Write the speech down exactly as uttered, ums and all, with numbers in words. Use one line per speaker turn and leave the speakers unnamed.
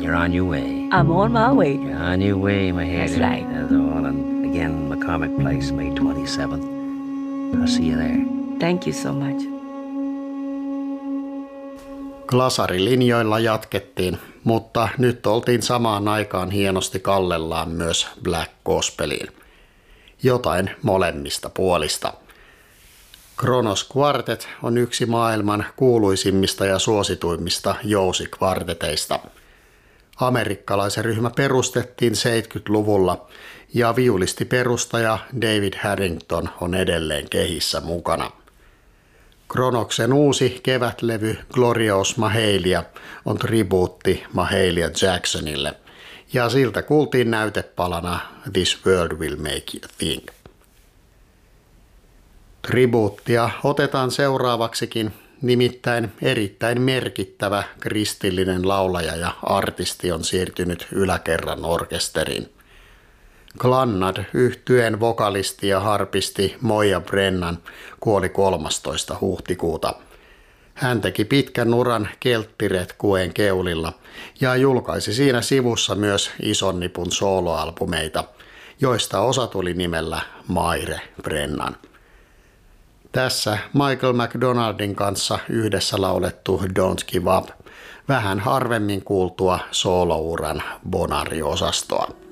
You're on your way.
I'm on my way.
You're on your way, my head.
That's right.
That's all. And again, McCormick Place, May twenty-seventh. I'll see you there.
Thank you so much.
Glasarilinjoilla jatkettiin, mutta nyt oltiin samaan aikaan hienosti kallellaan myös black gospeliin. Jotain molemmista puolista. Kronos Quartet on yksi maailman kuuluisimmista ja suosituimmista jousikvarteteista. Amerikkalaisen ryhmä perustettiin seitsemänkymmentäluvulla ja viulistiperustaja David Harrington on edelleen kehissä mukana. Kronoksen uusi kevätlevy Glorious Mahalia on tribuutti Mahalia Jacksonille ja siltä kuultiin näytepalana This World Will Make You Think. Tribuuttia otetaan seuraavaksikin, nimittäin erittäin merkittävä kristillinen laulaja ja artisti on siirtynyt yläkerran orkesteriin. Glannad yhtyeen vokalisti ja harpisti Moya Brennan kuoli kolmastoista huhtikuuta. Hän teki pitkän uran kelttiretkuen keulilla ja julkaisi siinä sivussa myös ison nipun soloalbumeita, joista osa tuli nimellä Maire Brennan. Tässä Michael McDonaldin kanssa yhdessä laulettu Don't Give Up, vähän harvemmin kuultua solouran bonariosastoa.